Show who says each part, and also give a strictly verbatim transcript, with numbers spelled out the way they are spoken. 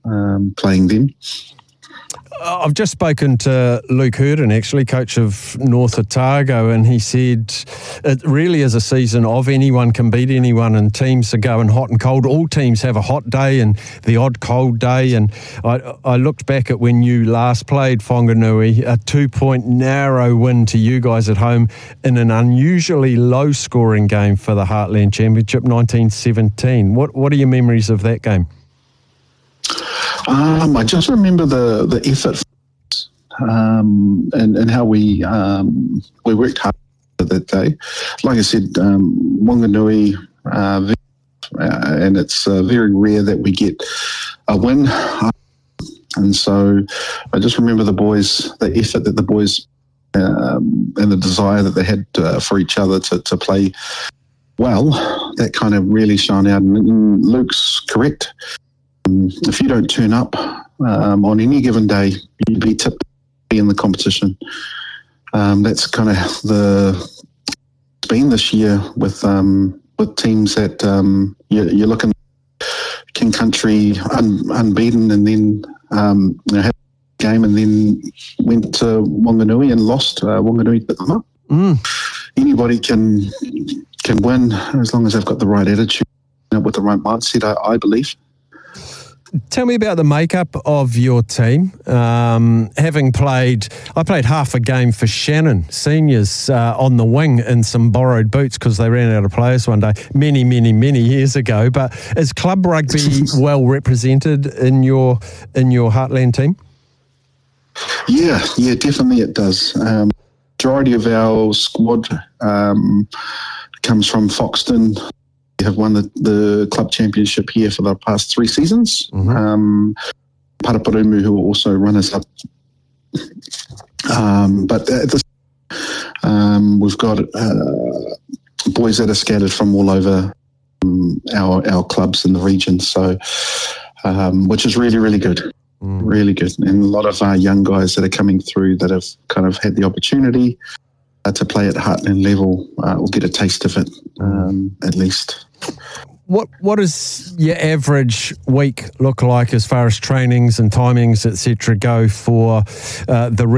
Speaker 1: um, playing then.
Speaker 2: I've just spoken to Luke Hurden, actually, coach of North Otago, and he said it really is a season of anyone can beat anyone, and teams are going hot and cold. All teams have a hot day and the odd cold day, and I, I looked back at when you last played Whanganui, a two-point narrow win to you guys at home in an unusually low-scoring game for the Heartland Championship, nineteen seventeen. What, what are your memories of that game?
Speaker 1: Um, I just remember the, the effort um, and, and how we um, we worked hard that day. Like I said, um, Wanganui, uh, uh, and it's uh, very rare that we get a win. And so I just remember the boys, the effort that the boys um, and the desire that they had uh, for each other to, to play well, that kind of really shone out. And, and Luke's correct. If you don't turn up um, on any given day, you'd be tipped in the competition. Um, that's kind of the been this year with um, with teams that um, you, you're looking King Country un, unbeaten, and then um, you know, had a game, and then went to Wanganui and lost. Uh, Wanganui picked them up.
Speaker 2: Mm.
Speaker 1: Anybody can can win as long as they've got the right attitude, you know, with the right mindset. I, I believe.
Speaker 2: Tell me about the makeup of your team. Um, having played, I played half a game for Shannon Seniors uh, on the wing in some borrowed boots because they ran out of players one day, many, many, many years ago. But is club rugby well represented in your in your Heartland team?
Speaker 1: Yeah, yeah, definitely it does. Um, majority of our squad um, comes from Foxton. We have won the, the club championship here for the past three seasons. Mm-hmm. Um, Paraparumu, who will also run us up. Um, but at this, um, we've got uh, boys that are scattered from all over um, our our clubs in the region. So, um, which is really, really good. Mm. Really good. And a lot of our young guys that are coming through that have kind of had the opportunity uh, to play at Heartland level uh, will get a taste of it, um, at least.
Speaker 2: What what does your average week look like as far as trainings and timings, et cetera, go for uh, the